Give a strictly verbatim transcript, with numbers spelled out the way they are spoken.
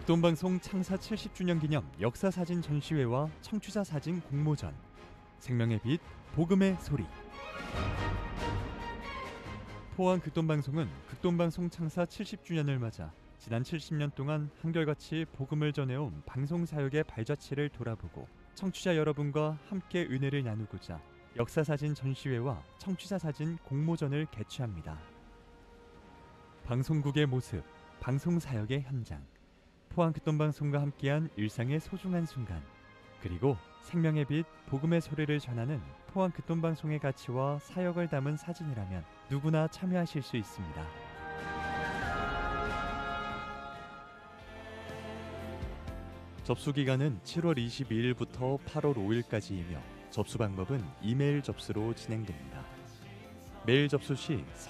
극동방송 창사 칠십 주년 기념 역사사진 전시회와 청취자 사진 공모전. 생명의 빛, 복음의 소리. 포항 극동방송은 극동방송 창사 칠십 주년을 맞아 지난 칠십 년 동안 한결같이 복음을 전해온 방송사역의 발자취를 돌아보고 청취자 여러분과 함께 은혜를 나누고자 역사사진 전시회와 청취자 사진 공모전을 개최합니다. 방송국의 모습, 방송사역의 현장, 포항 극동방송과 함께한 일상의 소중한 순간, 그리고 생명의 빛, 복음의 소리를 전하는 포항 극동방송의 가치와 사역을 담은 사진이라면 누구나 참여하실 수 있습니다. 접수 기간은 칠월 이십이일부터 팔월 오일까지이며 접수 방법은 이메일 접수로 진행됩니다. 메일 접수 시